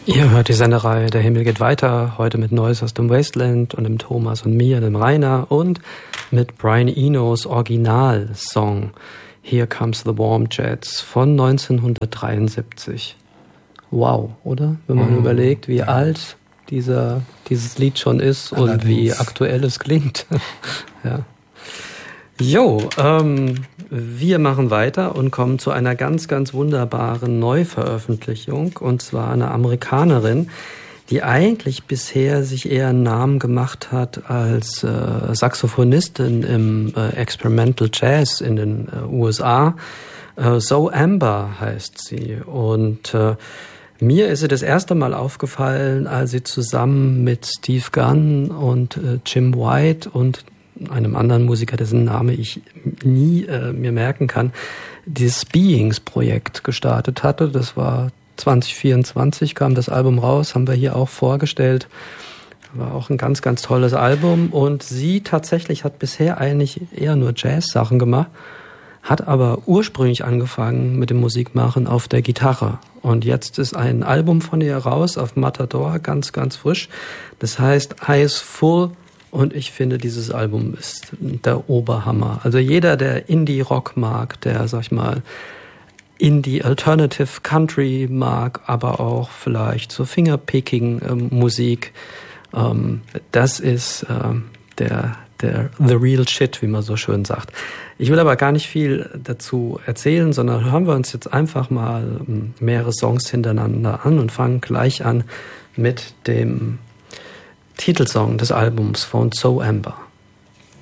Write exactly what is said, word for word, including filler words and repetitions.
Ihr hört die Sendereihe Der Himmel geht weiter, heute mit Neues aus dem Wasteland und dem Thomas und mir, dem Rainer, und mit Brian Enos Originalsong Here Comes the Warm Jets von neunzehnhundertdreiundsiebzig. Wow, oder? Wenn man mm, überlegt, wie ja. alt dieser, dieses Lied schon ist. Allerdings. Und wie aktuell es klingt. Ja. Jo, ähm, wir machen weiter und kommen zu einer ganz, ganz wunderbaren Neuveröffentlichung, und zwar einer Amerikanerin, die eigentlich bisher sich eher einen Namen gemacht hat als äh, Saxophonistin im äh, Experimental Jazz in den äh, U S A. Äh, Zoe Amber heißt sie, und äh, mir ist sie das erste Mal aufgefallen, als sie zusammen mit Steve Gunn und äh, Jim White und einem anderen Musiker, dessen Name ich nie äh, mir merken kann, dieses Beings-Projekt gestartet hatte. Das war zwanzig vierundzwanzig, kam das Album raus, haben wir hier auch vorgestellt. War auch ein ganz, ganz tolles Album. Und sie tatsächlich hat bisher eigentlich eher nur Jazz-Sachen gemacht, hat aber ursprünglich angefangen mit dem Musikmachen auf der Gitarre. Und jetzt ist ein Album von ihr raus auf Matador, ganz, ganz frisch. Das heißt Eyes Full. Und ich finde, dieses Album ist der Oberhammer. Also jeder, der Indie-Rock mag, der, sag ich mal, Indie-Alternative Country mag, aber auch vielleicht so Fingerpicking-Musik, ähm, das ist ähm, der, der the real shit, wie man so schön sagt. Ich will aber gar nicht viel dazu erzählen, sondern hören wir uns jetzt einfach mal mehrere Songs hintereinander an und fangen gleich an mit dem Titelsong des Albums von Zoe Amber.